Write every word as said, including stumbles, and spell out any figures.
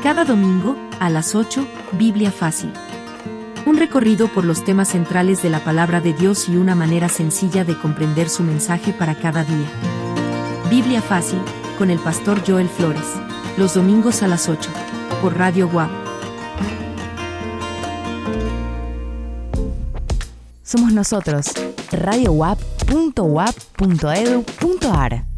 Cada domingo, a las ocho, Biblia Fácil. Un recorrido por los temas centrales de la palabra de Dios y una manera sencilla de comprender su mensaje para cada día. Biblia Fácil, con el pastor Joel Flores. Los domingos a las ocho, por Radio W A P. Somos nosotros, radio w a p punto w a p punto e d u punto a r.